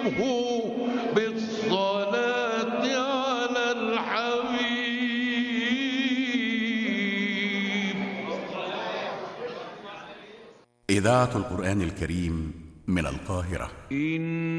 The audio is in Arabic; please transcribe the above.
بالصلاة على الحبيب. إذاعة القرآن الكريم من القاهرة.